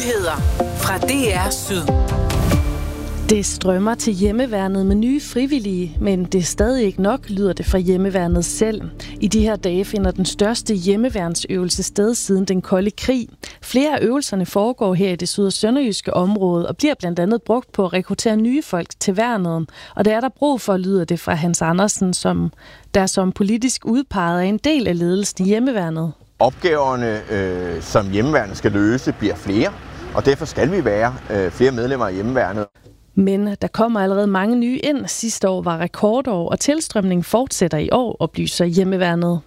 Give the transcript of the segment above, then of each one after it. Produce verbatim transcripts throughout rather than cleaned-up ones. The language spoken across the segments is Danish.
Nyheder fra D R Syd. Det strømmer til hjemmeværnet med nye frivillige, men det er stadig ikke nok, lyder det fra hjemmeværnet selv. I de her dage finder den største hjemmeværnsøvelse sted siden den kolde krig. Flere af øvelserne foregår her i det syd- og sønderjyske område og bliver blandt andet brugt på at rekruttere nye folk til værnet. Og det er der brug for, lyder det fra Hans Andersen, som der som politisk udpeget er en del af ledelsen i hjemmeværnet. Opgaverne, øh, som hjemmeværnet skal løse, bliver flere, og derfor skal vi være øh, flere medlemmer af hjemmeværnet. Men der kommer allerede mange nye ind. Sidste år var rekordår, og tilstrømningen fortsætter i år, oplyser hjemmeværnet.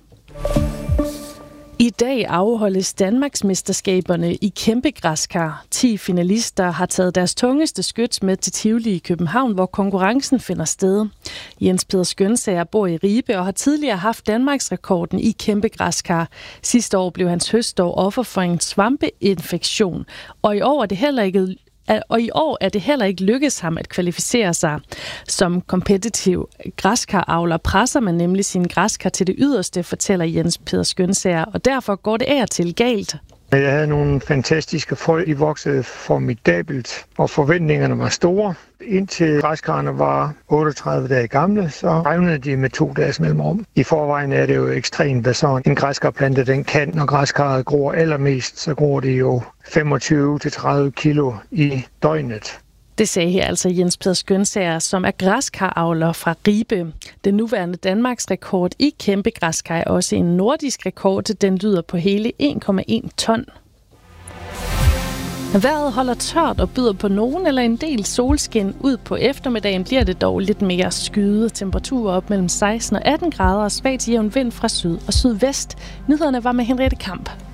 I dag afholdes Danmarksmesterskaberne i kæmpegræskar. ti finalister har taget deres tungeste skyts med til Tivoli i København, hvor konkurrencen finder sted. Jens Peder Skønsager bor i Ribe og har tidligere haft Danmarks rekorden i kæmpegræskar. Sidste år blev hans høstår offer for en svampeinfektion, og i år er det heller ikke Og i år er det heller ikke lykkedes ham at kvalificere sig. Som kompetitiv græskaravler presser man nemlig sin græskar til det yderste, fortæller Jens Peder Skønsager, og derfor går det af og til galt. Jeg havde nogle fantastiske frø, de voksede formidabelt, og forventningerne var store. Indtil græskarerne var otteogtredive dage gamle, så revnede de med to dages mellemrum. I forvejen er det jo ekstremt, hvad sådan en græskarplante den kan. Når græskarret gror allermest, så gror det jo femogtyve til tredive kilo i døgnet. Det sagde her altså Jens Peder Skønsager, som er græskaravler fra Ribe. Den nuværende Danmarks rekord i kæmpegræskar er også en nordisk rekord. Den lyder på hele en komma en ton. Vejret holder tørt og byder på nogen eller en del solskin. Ud på eftermiddagen bliver det dog lidt mere skyet. Temperaturer op mellem seksten og atten grader og svag til jævn vind fra syd og sydvest. Nyhederne var med Henriette Kamp.